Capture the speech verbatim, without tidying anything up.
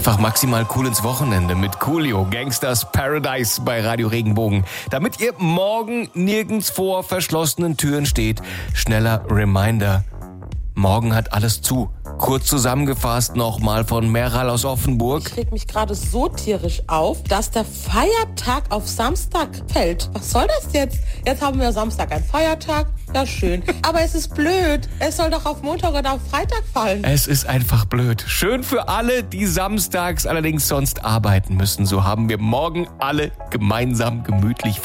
Einfach maximal cool ins Wochenende mit Coolio, Gangsters Paradise bei Radio Regenbogen. Damit ihr morgen nirgends vor verschlossenen Türen steht, schneller Reminder. Morgen hat alles zu. Kurz zusammengefasst nochmal von Meral aus Offenburg. Ich reg mich gerade so tierisch auf, dass der Feiertag auf Samstag fällt. Was soll das jetzt? Jetzt haben wir Samstag einen Feiertag. Ja, schön. Aber es ist blöd. Es soll doch auf Montag oder auf Freitag fallen. Es ist einfach blöd. Schön für alle, die samstags allerdings sonst arbeiten müssen. So haben wir morgen alle gemeinsam gemütlich